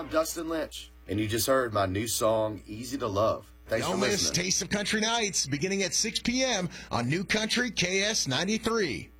I'm Dustin Lynch, and you just heard my new song, Easy to Love. Thanks for Don't miss listening. Taste of Country Nights beginning at 6 p.m. on New Country KS 93.